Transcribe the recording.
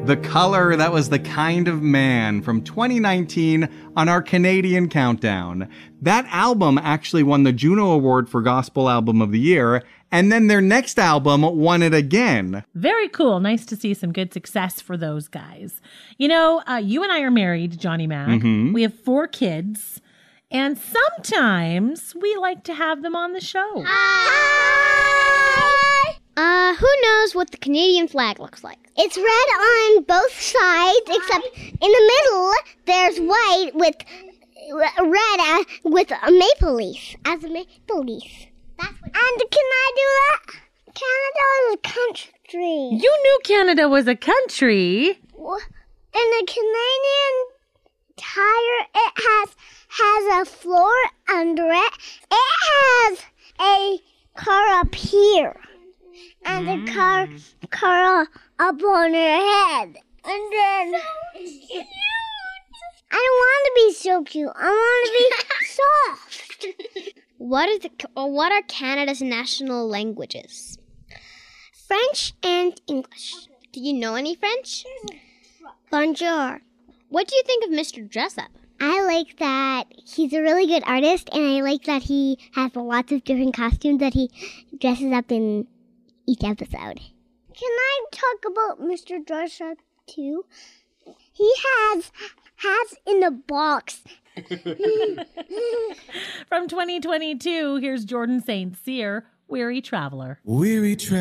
The Color That Was the Kind of Man from 2019 on our Canadian Countdown. That album actually won the Juno Award for Gospel Album of the Year, and then their next album won it again. Very cool. Nice to see some good success for those guys. You know, you and I are married, Johnny Mac. Mm-hmm. We have 4 kids, and sometimes we like to have them on the show. Hi! Who knows what the Canadian flag looks like? It's red on both sides, except in the middle, there's white with red with a maple leaf, as a maple leaf. And can I do that? Canada is a country. You knew Canada was a country. In the Canadian Tire, it has a floor under it. It has a car up here. And a car up on her head. And then... So cute! I don't want to be so cute. I want to be soft. What are Canada's national languages? French and English. Do you know any French? Bonjour. What do you think of Mr. Dressup? I like that he's a really good artist, and I like that he has lots of different costumes that he dresses up in each episode. Can I talk about Mr. Dressup too? He has in a box. From 2022, here's Jordan St. Cyr, Weary Traveler. Weary Traveler.